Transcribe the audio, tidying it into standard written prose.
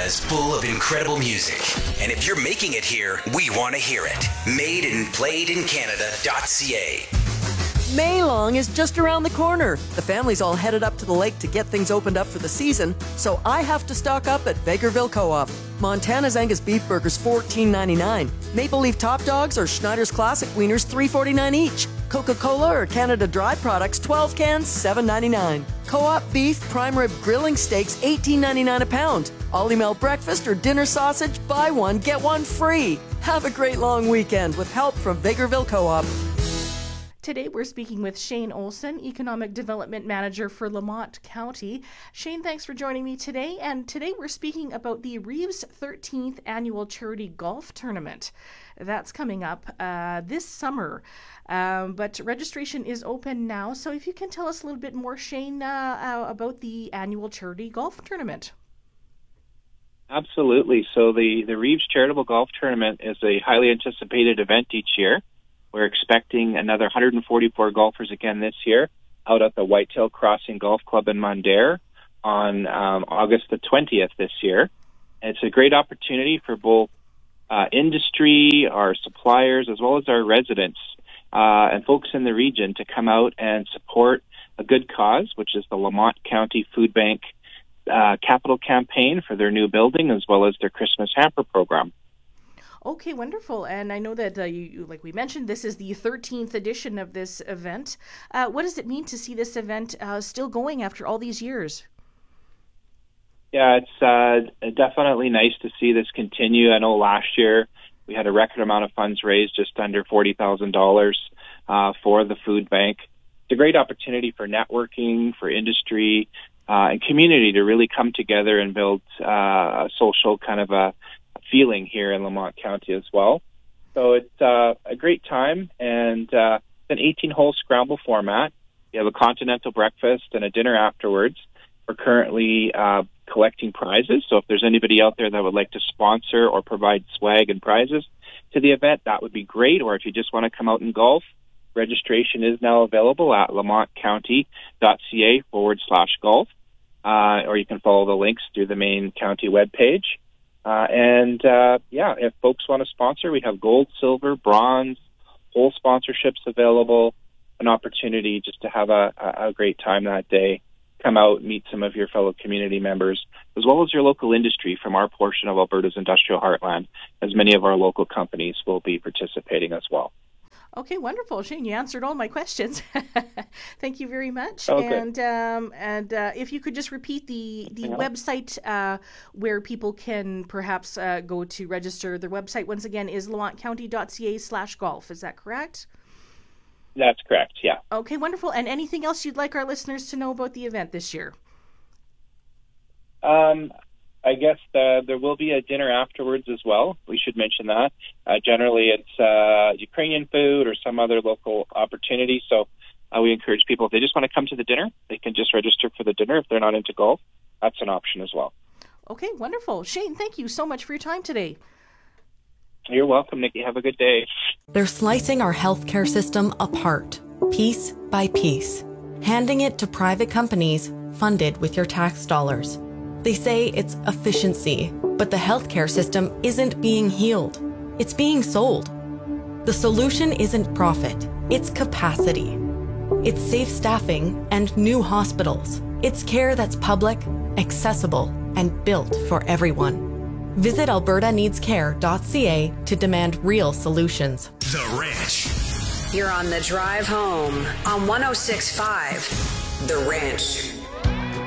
is full of incredible music. And if you're making it here, we want to hear it. MadeandPlayedInCanada.ca. May Long is just around the corner. The family's all headed up to the lake to get things opened up for the season, so I have to stock up at Vegreville Co-op. Montana's Angus beef burgers $14.99. Maple Leaf Top Dogs or Schneider's Classic Wieners $3.49 each. Coca-Cola or Canada Dry Products 12 cans $7.99. Co-op beef prime rib grilling steaks $18.99 a pound. Ollie Mel breakfast or dinner sausage, buy one get one free. Have a great long weekend with help from Vegreville Co-op. Today we're speaking with Shane Olson, Economic Development Manager for Lamont County. Shane, thanks for joining me today. And today we're speaking about the Reeves 13th Annual Charity Golf Tournament. That's coming up this summer, but registration is open now. So if you can tell us a little bit more, Shane, about the annual charity golf tournament. Absolutely. So the Reeves Charitable Golf Tournament is a highly anticipated event each year. We're expecting another 144 golfers again this year out at the Whitetail Crossing Golf Club in Mundare on August the 20th this year. And it's a great opportunity for both industry, our suppliers, as well as our residents and folks in the region to come out and support a good cause, which is the Lamont County Food Bank capital campaign for their new building, as well as their Christmas hamper program. Okay, wonderful. And I know that, you, like we mentioned, this is the 13th edition of this event. What does it mean to see this event still going after all these years? Yeah, it's definitely nice to see this continue. I know last year we had a record amount of funds raised, just under $40,000 for the food bank. It's a great opportunity for networking, for industry, and community to really come together and build a social kind of a feeling here in Lamont County as well. So it's a great time, and it's an 18-hole scramble format. You have a continental breakfast and a dinner afterwards. We're currently collecting prizes, so if there's anybody out there that would like to sponsor or provide swag and prizes to the event, that would be great. Or if you just want to come out and golf, registration is now available at lamontcounty.ca/golf, or you can follow the links through the main county webpage. If folks want to sponsor, we have gold, silver, bronze, whole sponsorships available, an opportunity just to have a great time that day. Come out, meet some of your fellow community members, as well as your local industry from our portion of Alberta's industrial heartland, as many of our local companies will be participating as well. Okay, wonderful. Shane, you answered all my questions. Thank you very much. Okay. And if you could just repeat the website where people can perhaps go to register. The website, once again, is lamontcounty.ca/golf. Is that correct? That's correct, yeah. Okay, wonderful. And anything else you'd like our listeners to know about the event this year? I guess there will be a dinner afterwards as well. We should mention that. Generally, it's Ukrainian food or some other local opportunity. So we encourage people, if they just want to come to the dinner, they can just register for the dinner. If they're not into golf, that's an option as well. Okay, wonderful. Shane, thank you so much for your time today. You're welcome, Nikki. Have a good day. They're slicing our healthcare system apart, piece by piece, handing it to private companies funded with your tax dollars. They say it's efficiency, but the healthcare system isn't being healed. It's being sold. The solution isn't profit, it's capacity. It's safe staffing and new hospitals. It's care that's public, accessible, and built for everyone. Visit albertaneedscare.ca to demand real solutions. The Ranch. You're on the drive home on 106.5 The Ranch.